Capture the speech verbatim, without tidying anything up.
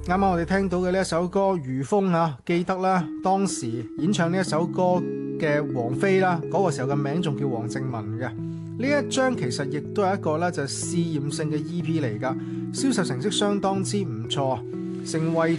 啱啱我哋聽到嘅呢一首歌《如風》啊，記得啦，當時演唱呢一首歌嘅王菲啦，嗰個時候嘅名仲叫黃靜雯嘅。呢一張其實亦都係一個咧就係試驗性嘅 E P 嚟噶，銷售成績相當之唔錯，成為